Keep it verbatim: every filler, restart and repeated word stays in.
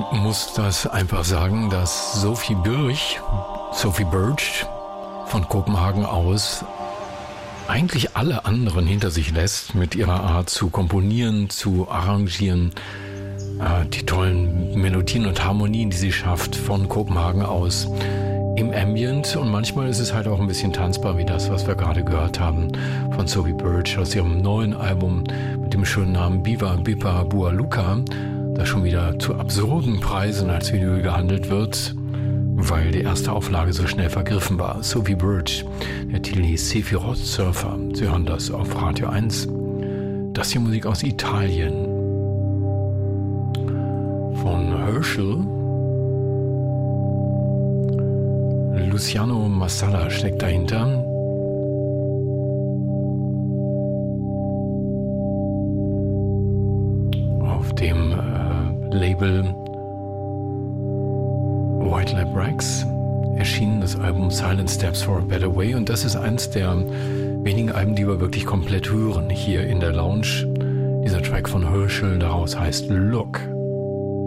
Man muss das einfach sagen, dass Sophie Birch, Sophie Birch von Kopenhagen aus eigentlich alle anderen hinter sich lässt mit ihrer Art zu komponieren, zu arrangieren, äh, die tollen Melodien und Harmonien, die sie schafft von Kopenhagen aus im Ambient, und manchmal ist es halt auch ein bisschen tanzbar, wie das, was wir gerade gehört haben von Sophie Birch aus ihrem neuen Album mit dem schönen Namen Biva Bipa Bua Luka, das schon wieder zu absurden Preisen als Video gehandelt wird, weil die erste Auflage so schnell vergriffen war. Sophie Birch, der Titel hieß Sephiroth Surfer. Sie hören das auf Radio eins. Das hier Musik aus Italien von Herschel. Luciano Massala steckt dahinter. Auf dem äh, Label White Lab Rex erschienen das Album Silent Steps for a Better Way, und das ist eins der wenigen Alben, die wir wirklich komplett hören hier in der Lounge. Dieser Track von Herschel, daraus heißt Look.